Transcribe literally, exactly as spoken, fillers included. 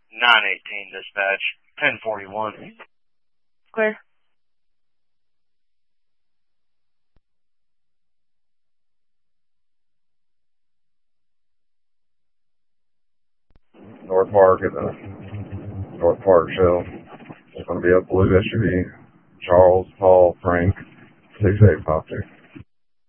nine eighteen dispatch, ten forty-one. Clear. North Park at the North Park show. It's going to be a blue S U V. Charles, Paul, Frank, six eight five two.